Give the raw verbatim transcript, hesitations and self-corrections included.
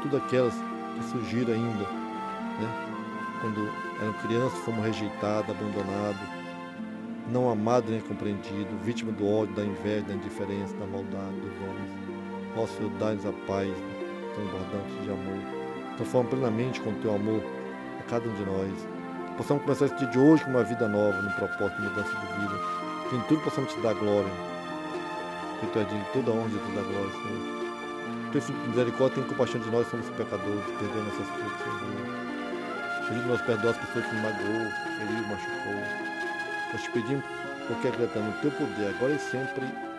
tudo aquelas que surgiram ainda, né? Quando eram crianças, fomos rejeitados, abandonados, não amados nem compreendidos, vítimas do ódio, da inveja, da indiferença, da maldade dos homens. Ó Senhor, dá-nos a paz, transbordante de amor. Transforma plenamente com o teu amor a cada um de nós. Possamos começar esse dia de hoje com uma vida nova, num propósito de mudança de vida. Que em tudo possamos te dar glória. Que tu és digno de toda honra e de toda glória, Senhor. Teu filho de misericórdia, tem compaixão de nós, somos pecadores, perdoa nossas culpas, Senhor. Ajuda-nos a perdoar as pessoas que nos magoou, feriu, machucou. Nós te pedimos, porque acreditamos no teu poder, agora e sempre.